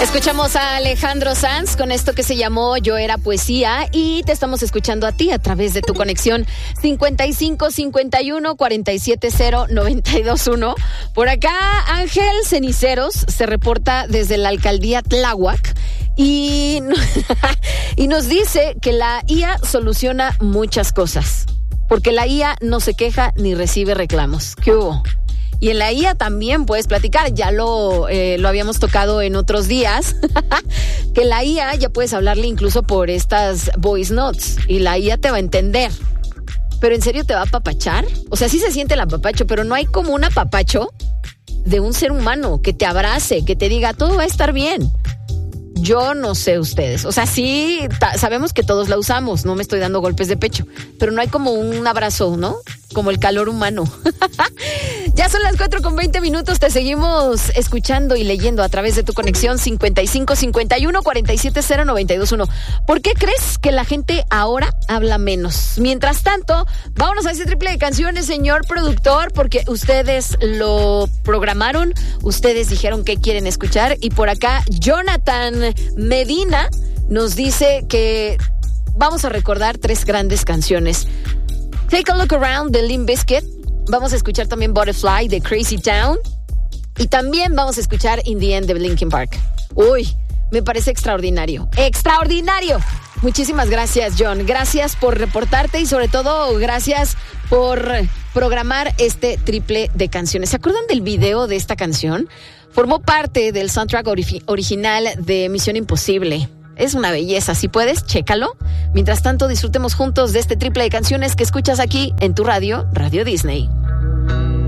Escuchamos a Alejandro Sanz con esto que se llamó Yo Era Poesía y te estamos escuchando a ti a través de tu conexión 55 51 47 0 92 1. Por acá Ángel Ceniceros se reporta desde la alcaldía Tláhuac y nos dice que la IA soluciona muchas cosas, porque la IA no se queja ni recibe reclamos. ¿Qué hubo? Y en la IA también puedes platicar, ya lo habíamos tocado en otros días, que la IA ya puedes hablarle incluso por estas voice notes y la IA te va a entender. ¿Pero en serio te va a apapachar? O sea, sí se siente el apapacho, pero no hay como un apapacho de un ser humano que te abrace, que te diga, todo va a estar bien. Yo no sé ustedes, o sea, sí, sabemos que todos la usamos, no me estoy dando golpes de pecho, pero no hay como un abrazo, ¿no? Como el calor humano. Ya son las 4:20, te seguimos escuchando y leyendo a través de tu conexión 55 51 47 0 92 1. ¿Por qué crees que la gente ahora habla menos? Mientras tanto, vámonos a ese triple de canciones, señor productor, porque ustedes lo programaron, ustedes dijeron qué quieren escuchar y por acá Jonathan Medina nos dice que vamos a recordar 3 grandes canciones. Take a Look Around de Limp Bizkit. Vamos a escuchar también Butterfly de Crazy Town. Y también vamos a escuchar In the End de Linkin Park. Uy, me parece extraordinario. ¡Extraordinario! Muchísimas gracias, John. Gracias por reportarte y sobre todo gracias por programar este triple de canciones. ¿Se acuerdan del video de esta canción? Formó parte del soundtrack original de Misión Imposible. Es una belleza, si puedes, chécalo. Mientras tanto, disfrutemos juntos de este triple de canciones que escuchas aquí en tu radio, Radio Disney.